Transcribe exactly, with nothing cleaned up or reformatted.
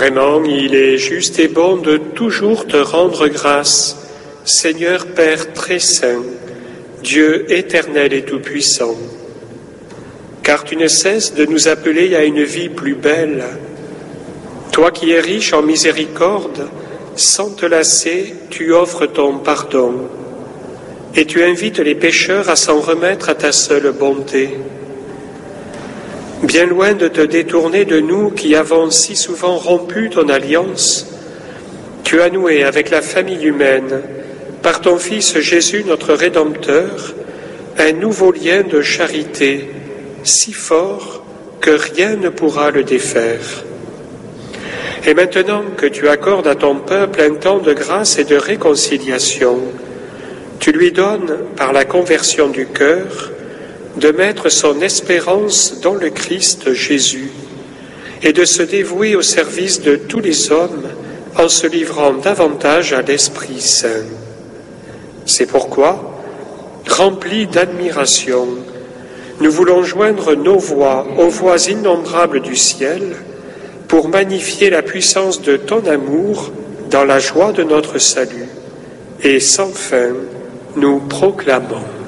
Vraiment, il est juste et bon de toujours te rendre grâce, Seigneur Père très saint, Dieu éternel et tout-puissant, car tu ne cesses de nous appeler à une vie plus belle. Toi qui es riche en miséricorde, sans te lasser, tu offres ton pardon, et tu invites les pécheurs à s'en remettre à ta seule bonté. Bien loin de te détourner de nous qui avons si souvent rompu ton alliance, tu as noué avec la famille humaine, par ton Fils Jésus notre Rédempteur, un nouveau lien de charité si fort que rien ne pourra le défaire. Et maintenant que tu accordes à ton peuple un temps de grâce et de réconciliation, tu lui donnes, par la conversion du cœur, de mettre son espérance dans le Christ Jésus et de se dévouer au service de tous les hommes en se livrant davantage à l'Esprit Saint. C'est pourquoi, remplis d'admiration, nous voulons joindre nos voix aux voix innombrables du ciel pour magnifier la puissance de ton amour dans la joie de notre salut. Et sans fin, nous proclamons.